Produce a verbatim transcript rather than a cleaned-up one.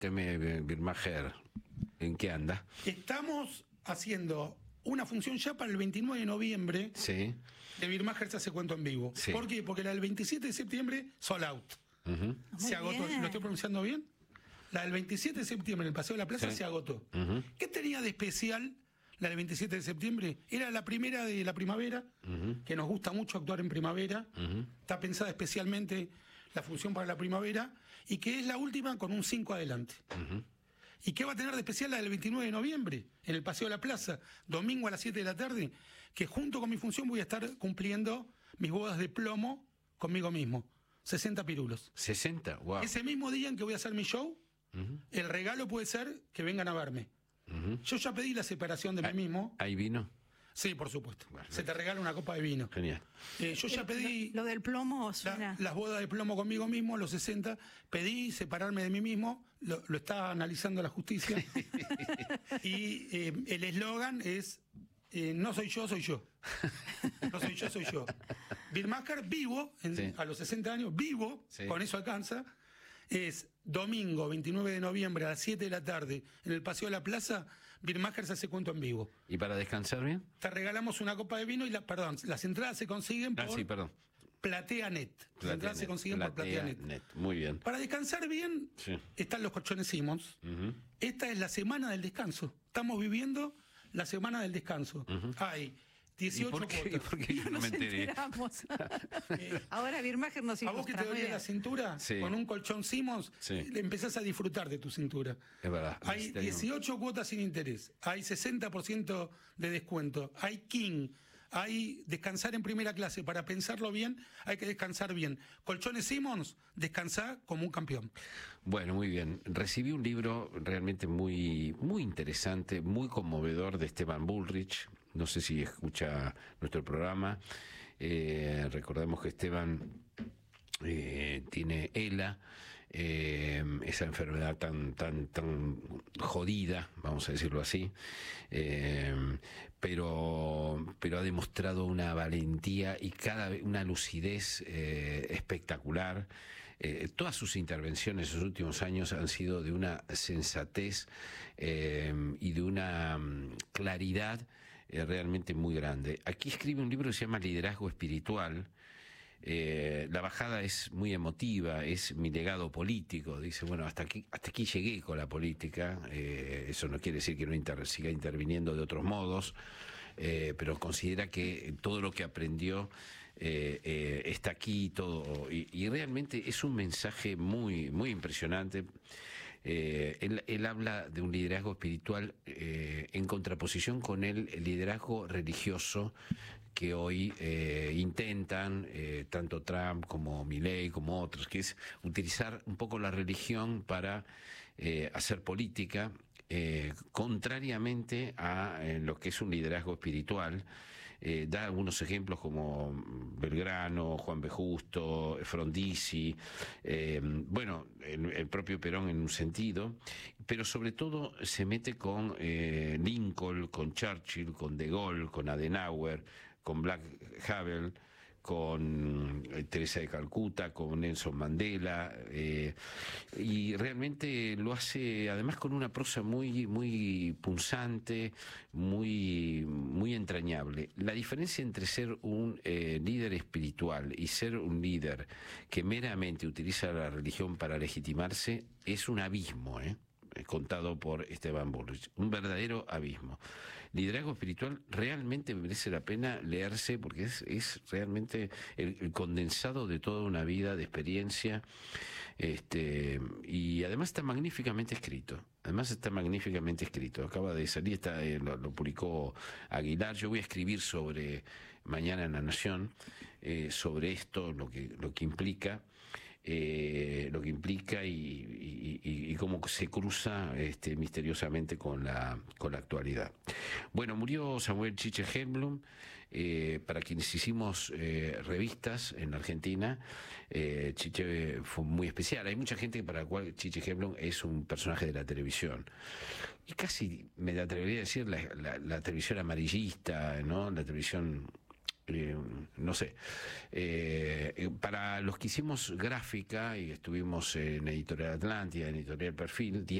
Teme Birmacher, ¿en qué anda? Estamos haciendo una función ya para el veintinueve de noviembre. Sí. De Birmacher se hace cuento en vivo. Sí. ¿Por qué? Porque la del veintisiete de septiembre, sold out. Uh-huh. Se agotó. Bien. ¿Lo estoy pronunciando bien? La del veintisiete de septiembre en el Paseo de la Plaza Sí. se agotó. Uh-huh. ¿Qué tenía de especial la del veintisiete de septiembre? Era la primera de la primavera, Uh-huh. que nos gusta mucho actuar en primavera. Uh-huh. Está pensada especialmente la función para la primavera, y que es la última con un cinco adelante. Uh-huh. ¿Y qué va a tener de especial la del veintinueve de noviembre? En el Paseo de la Plaza, domingo a las siete de la tarde, que junto con mi función voy a estar cumpliendo mis bodas de plomo conmigo mismo. sesenta pirulos. ¿sesenta? Wow. Ese mismo día en que voy a hacer mi show, Uh-huh. el regalo puede ser que vengan a verme. Uh-huh. Yo ya pedí la separación de Ah, mí mismo. ¿Ahí vino? Sí, por supuesto. Perfecto. Se te regala una copa de vino. Genial. Eh, yo ya pedí Lo, lo del plomo la- suena. las bodas de plomo conmigo mismo, los sesenta. Pedí separarme de mí mismo. Lo, lo está analizando la justicia. Y eh, el eslogan es: eh, no soy yo, soy yo. No soy yo, soy yo. Birmacher vivo, en- Sí. a los sesenta años, vivo, Sí. con eso alcanza. Es domingo veintinueve de noviembre a las siete de la tarde en el Paseo de la Plaza. Birmacher se hace cuento en vivo. ¿Y para descansar bien? Te regalamos una copa de vino y la, perdón, las entradas se consiguen por Ah, sí, perdón. PlateaNet. Las entradas se consiguen por PlateaNet. Net. Muy bien. Para descansar bien, Sí. están los colchones Simmons. Ujú. Esta es la semana del descanso. Estamos viviendo la semana del descanso. Hay ¿Y dieciocho por qué, cuotas. por qué yo no me Nos enteré? enteramos. Eh, Ahora Birmacher nos A vos que te ilustra. Muy dolía bien. la cintura, Sí. con un colchón Simmons, Sí. le empezás a disfrutar de tu cintura. Es verdad. Hay Este año- dieciocho cuotas sin interés, hay sesenta por ciento de descuento, hay King, hay descansar en primera clase. Para pensarlo bien, hay que descansar bien. Colchones Simmons, descansá como un campeón. Bueno, muy bien. Recibí un libro realmente muy, muy interesante, muy conmovedor, de Esteban Bullrich. No sé si escucha nuestro programa. Eh, recordemos que Esteban eh, tiene ELA, eh, esa enfermedad tan, tan, tan jodida, vamos a decirlo así, eh, pero, pero ha demostrado una valentía y cada vez una lucidez eh, espectacular. Eh, todas sus intervenciones en los últimos años han sido de una sensatez eh, y de una mm, claridad eh, realmente muy grande. Aquí escribe un libro que se llama Liderazgo Espiritual. Eh, la bajada es muy emotiva, es mi legado político. Dice, bueno, hasta aquí, hasta aquí llegué con la política. Eh, eso no quiere decir que no inter- siga interviniendo de otros modos, eh, pero considera que todo lo que aprendió eh, eh, está aquí todo. Y, y realmente es un mensaje muy, muy impresionante. Eh, él, él habla de un liderazgo espiritual eh, en contraposición con el, el liderazgo religioso que hoy eh, intentan, eh, tanto Trump como Milei, como otros, que es utilizar un poco la religión para eh, hacer política, eh, contrariamente a eh, lo que es un liderazgo espiritual. Eh, da algunos ejemplos como Belgrano, Juan B. Justo, Frondizi, eh, bueno, el, el propio Perón en un sentido, pero sobre todo se mete con eh, Lincoln, con Churchill, con De Gaulle, con Adenauer, con Black Havel, con eh, Teresa de Calcuta, con Nelson Mandela, eh, y realmente lo hace además con una prosa muy, muy punzante, muy, muy entrañable. La diferencia entre ser un eh, líder espiritual y ser un líder que meramente utiliza la religión para legitimarse es un abismo, ¿eh? contado por Esteban Bullrich, un verdadero abismo. Liderazgo espiritual realmente merece la pena leerse porque es, es realmente el, el condensado de toda una vida de experiencia, este, y además está magníficamente escrito. Además está magníficamente escrito. Acaba de salir, está, eh, lo, lo publicó Aguilar. Yo voy a escribir sobre mañana en La Nación eh, sobre esto, lo que lo que implica. Eh, lo que implica y, y, y, y cómo se cruza este, misteriosamente con la, con la actualidad. Bueno, murió Samuel Chiche Hellblum, eh, para quienes hicimos eh, revistas en Argentina. eh, Chiche fue muy especial. Hay mucha gente para la cual Chiche Hellblum es un personaje de la televisión. Y casi me atrevería a decir la, la, la televisión amarillista, ¿no? La televisión Eh, no sé. Eh, para los que hicimos gráfica y estuvimos en Editorial Atlántida, en Editorial Perfil,